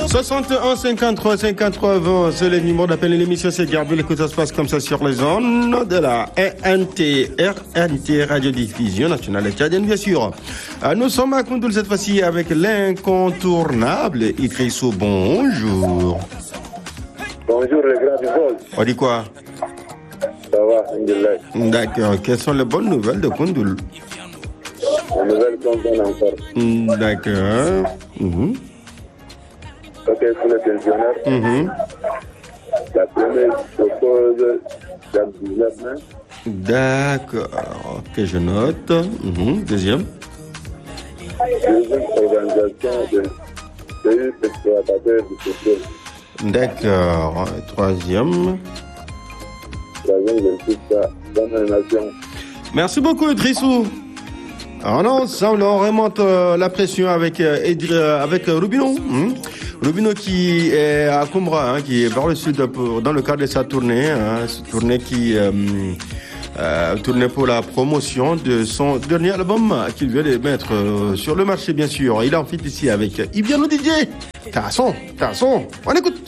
61 53 53 20, c'est le numéro d'appel de l'émission, c'est Garville. Écoute, ça se passe comme ça sur les ondes de la RNT Radio-Diffusion Nationale Tchadienne, bien sûr. Nous sommes à Koundoul cette fois-ci avec l'incontournable Idrissou. Bonjour. Bonjour les gars du vol. On dit quoi? Ça va, alhamdoulilah. D'accord. Quelles sont les bonnes nouvelles de Koundoul? Les nouvelles sont bonnes encore. D'accord. Ok, pour les pensionnaires, la première propose dans 19 mai. D'accord. Ok, je note. Deuxième. Deuxième organisation de pays exploitateurs du secteur. D'accord. Troisième. Troisième, je suis ça, dans la nation. Merci beaucoup, Idrissou. Alors, ensemble, on remonte la pression avec Rubino. Rubino qui est à Coimbra, qui est vers le sud dans le cadre de sa tournée. Cette tournée qui tournée pour la promotion de son dernier album qu'il vient de mettre sur le marché, bien sûr. Il est en fit ici avec Ibiano DJ. T'as un son. On écoute.